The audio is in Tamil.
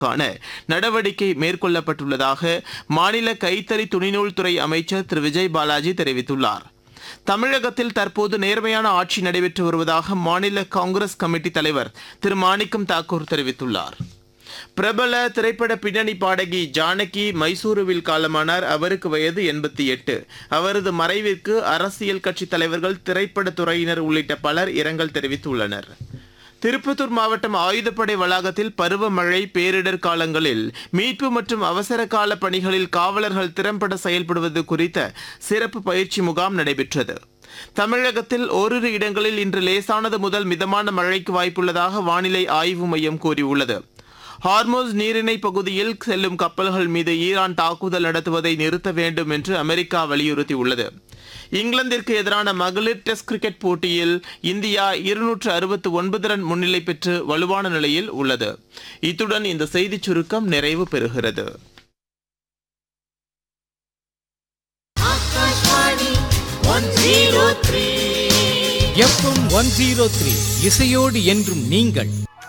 காண நடவடிக்கை மேற்கொள்ளப்பட்டுள்ளதாக மாநில கைத்தறி துணிநூல் துறை அமைச்சர் திரு விஜய் பாலாஜி தெரிவித்துள்ளார். தமிழகத்தில் தற்போது நேர்மையான ஆட்சி நடைபெற்று வருவதாக மாநில காங்கிரஸ் கமிட்டி தலைவர் திரு மாணிக்கம் தாக்கூர் தெரிவித்துள்ளார். பிரபல திரைப்பட பின்னணி பாடகி ஜானகி மைசூருவில் காலமானார். அவருக்கு வயது 88. அவரது மறைவிற்கு அரசியல் கட்சித் தலைவர்கள், திரைப்பட துறையினர் உள்ளிட்ட பலர் இரங்கல் தெரிவித்துள்ளனர். திருப்பத்தூர் மாவட்டம் ஆயுதப்படை வளாகத்தில் பருவமழை, பேரிடர் காலங்களில் மீட்பு மற்றும் அவசர கால பணிகளில் காவலர்கள் திறம்பட செயல்படுவது குறித்த சிறப்பு பயிற்சி முகாம் நடைபெற்றது. தமிழகத்தில் ஓரிரு இடங்களில் இன்று லேசானது முதல் மிதமான மழைக்கு வாய்ப்புள்ளதாக வானிலை ஆய்வு மையம் கூறியுள்ளது. ஹார்மோஸ் நீரிணை பகுதியில் செல்லும் கப்பல்கள் மீது ஈரான் தாக்குதல் நடத்துவதை நிறுத்த வேண்டும் என்று அமெரிக்கா வலியுறுத்தியுள்ளது. இங்கிலாந்திற்கு எதிரான மகளிர் டெஸ்ட் கிரிக்கெட் போட்டியில் இந்தியா 269 ரன் முன்னிலை பெற்று வலுவான நிலையில் உள்ளது. இத்துடன் இந்த செய்திச் சுருக்கம் நிறைவு பெறுகிறது. FM 103 இசையோடு என்றும் நீங்கள்